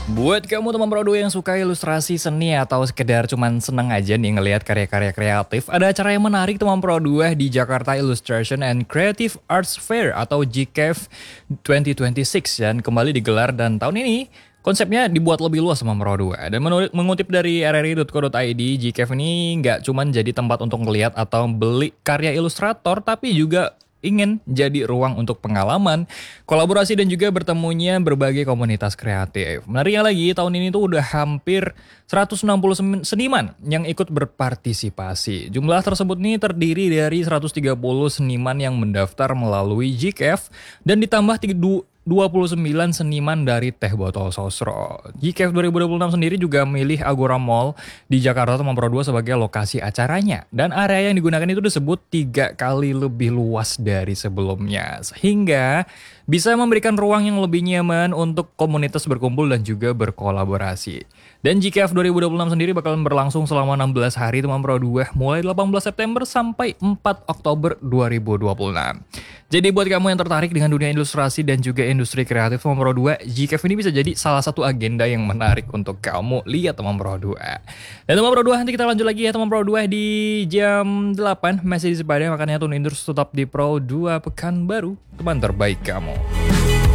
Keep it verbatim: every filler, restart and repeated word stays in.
Buat kamu teman Pro dua yang suka ilustrasi seni atau sekedar cuman seneng aja nih ngelihat karya-karya kreatif, ada acara yang menarik teman Pro dua di Jakarta Illustration and Creative Arts Fair atau G C A F dua ribu dua puluh enam dan kembali digelar dan tahun ini konsepnya dibuat lebih luas sama Pro dua. Dan menurut mengutip dari r r i dot co dot i d, G C A F ini nggak cuman jadi tempat untuk ngelihat atau beli karya ilustrator, tapi juga ingin jadi ruang untuk pengalaman, kolaborasi dan juga bertemunya berbagai komunitas kreatif. Menariknya lagi, tahun ini tuh udah hampir seratus enam puluh seniman yang ikut berpartisipasi. Jumlah tersebut nih terdiri dari seratus tiga puluh seniman yang mendaftar melalui G C A F dan ditambah dua puluh sembilan seniman dari Teh Botol Sosro. G C A F dua ribu dua puluh enam sendiri juga milih Agora Mall di Jakarta Teman Pro dua sebagai lokasi acaranya. Dan area yang digunakan itu disebut tiga kali lebih luas dari sebelumnya. Sehingga bisa memberikan ruang yang lebih nyaman untuk komunitas berkumpul dan juga berkolaborasi. Dan G C A F dua ribu dua puluh enam sendiri bakal berlangsung selama enam belas hari Teman Pro dua mulai delapan belas September sampai empat Oktober dua ribu dua puluh enam. Jadi buat kamu yang tertarik dengan dunia ilustrasi dan juga industri kreatif Teman Pro dua, G C A F ini bisa jadi salah satu agenda yang menarik untuk kamu lihat Teman Pro dua. Dan Teman Pro dua, nanti kita lanjut lagi ya Teman Pro dua di jam delapan masih di Sepadang, makanya tune in terus tetap di Pro dua Pekanbaru, teman terbaik kamu.